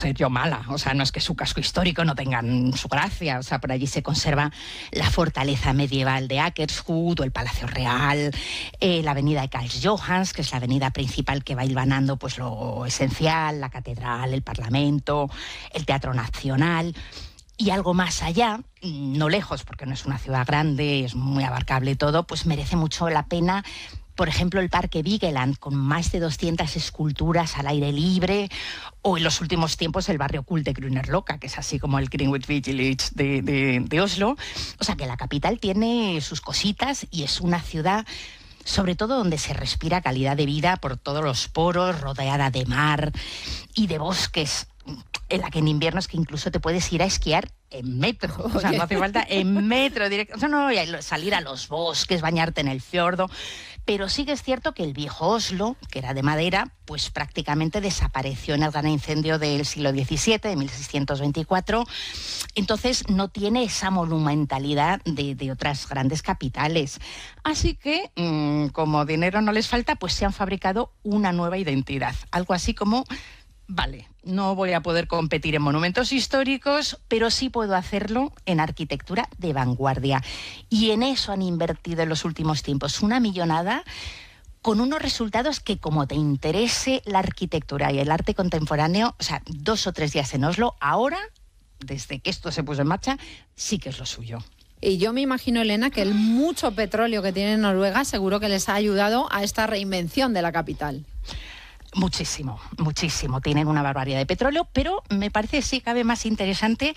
ser yo mala, o sea, no es que su casco histórico no tenga su gracia, o sea, por allí se conserva la fortaleza medieval de Akershoop o el Palacio Real, la avenida de Karl Johans, que es la avenida principal que va hilvanando pues lo esencial, la catedral, el Parlamento, el Teatro Nacional. Y algo más allá, no lejos, porque no es una ciudad grande, es muy abarcable todo, pues merece mucho la pena. Por ejemplo, el Parque Vigeland, con más de 200 esculturas al aire libre, o en los últimos tiempos el barrio cool de Grünerløkka, que es así como el Greenwich Village de Oslo. O sea que la capital tiene sus cositas y es una ciudad, sobre todo donde se respira calidad de vida por todos los poros, rodeada de mar y de bosques, en la que en invierno es que incluso te puedes ir a esquiar en metro, o sea, no hace falta en metro directo, o sea, no, salir a los bosques, bañarte en el fiordo. Pero sí que es cierto que el viejo Oslo, que era de madera, pues prácticamente desapareció en el gran incendio del siglo XVII, de 1624. Entonces no tiene esa monumentalidad de otras grandes capitales. Así que, como dinero no les falta, pues se han fabricado una nueva identidad. Algo así como... Vale, no voy a poder competir en monumentos históricos, pero sí puedo hacerlo en arquitectura de vanguardia. Y en eso han invertido en los últimos tiempos una millonada, con unos resultados que, como te interese la arquitectura y el arte contemporáneo, o sea, 2 o 3 días en Oslo, ahora, desde que esto se puso en marcha, sí que es lo suyo. Y yo me imagino, Elena, que el mucho petróleo que tiene Noruega seguro que les ha ayudado a esta reinvención de la capital. Muchísimo, muchísimo. Tienen una barbaridad de petróleo, pero me parece sí cabe más interesante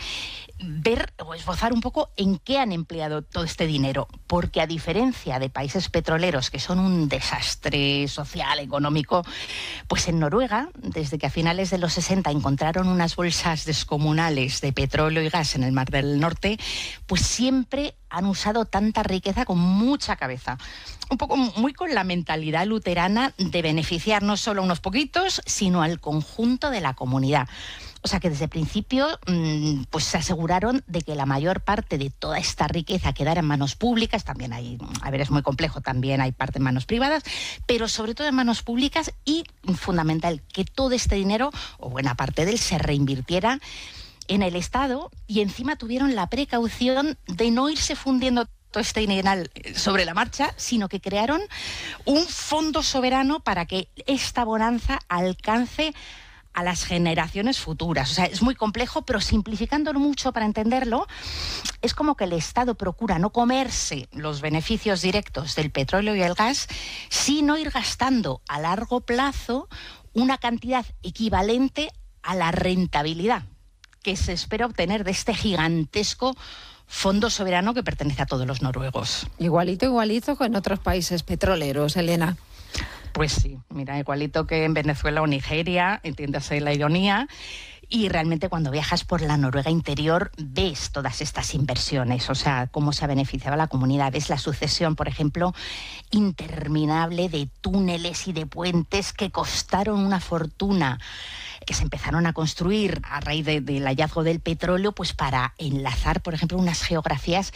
ver o esbozar un poco en qué han empleado todo este dinero, porque a diferencia de países petroleros que son un desastre social, económico, pues en Noruega, desde que a finales de los 60 encontraron unas bolsas descomunales de petróleo y gas en el Mar del Norte, pues siempre han usado tanta riqueza con mucha cabeza. Un poco muy con la mentalidad luterana de beneficiar no solo a unos poquitos, sino al conjunto de la comunidad. O sea que desde el principio pues se aseguraron de que la mayor parte de toda esta riqueza quedara en manos públicas. También hay, a ver, es muy complejo, también hay parte en manos privadas, pero sobre todo en manos públicas, y fundamental que todo este dinero, o buena parte de él, se reinvirtiera en el Estado, y encima tuvieron la precaución de no irse fundiendo todo este dineral sobre la marcha, sino que crearon un fondo soberano para que esta bonanza alcance a las generaciones futuras. O sea, es muy complejo, pero simplificándolo mucho para entenderlo, es como que el Estado procura no comerse los beneficios directos del petróleo y el gas, sino ir gastando a largo plazo una cantidad equivalente a la rentabilidad que se espera obtener de este gigantesco fondo soberano que pertenece a todos los noruegos. Igualito que en otros países petroleros, Elena. Pues sí, mira, igualito que en Venezuela o Nigeria, entiéndase la ironía. Y realmente cuando viajas por la Noruega interior ves todas estas inversiones, o sea, cómo se ha beneficiado la comunidad. Ves la sucesión, por ejemplo, interminable de túneles y de puentes que costaron una fortuna, que se empezaron a construir a raíz del hallazgo del petróleo, pues para enlazar, por ejemplo, unas geografías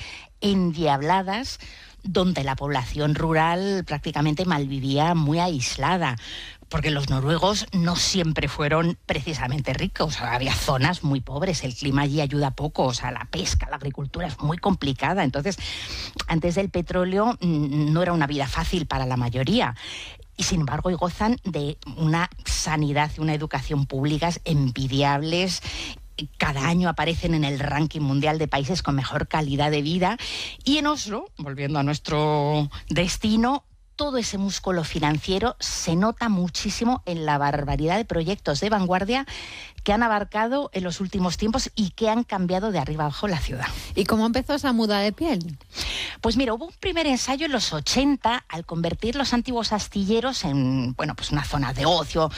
endiabladas donde la población rural prácticamente malvivía muy aislada, porque los noruegos no siempre fueron precisamente ricos, o sea, había zonas muy pobres, el clima allí ayuda poco, o sea, la pesca, la agricultura es muy complicada. Entonces, antes del petróleo no era una vida fácil para la mayoría. Y sin embargo, hoy gozan de una sanidad y una educación públicas envidiables. Cada año aparecen en el ranking mundial de países con mejor calidad de vida. Y en Oslo, volviendo a nuestro destino, todo ese músculo financiero se nota muchísimo en la barbaridad de proyectos de vanguardia que han abarcado en los últimos tiempos y que han cambiado de arriba abajo la ciudad. ¿Y cómo empezó esa muda de piel? Pues mira, hubo un primer ensayo en los 80 al convertir los antiguos astilleros en, bueno, pues una zona de ocio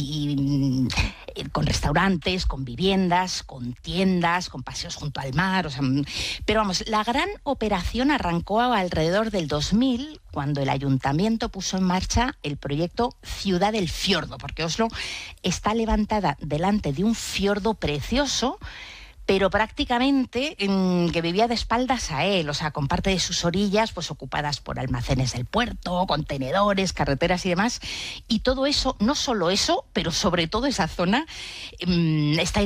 y con restaurantes, con viviendas, con tiendas, con paseos junto al mar. O sea, pero vamos, la gran operación arrancó alrededor del 2000, cuando el ayuntamiento puso en marcha el proyecto Ciudad del Fiordo, porque Oslo está levantada delante de un fiordo precioso, pero prácticamente que vivía de espaldas a él, o sea, con parte de sus orillas pues ocupadas por almacenes del puerto, contenedores, carreteras y demás. Y todo eso, no solo eso, pero sobre todo esa zona está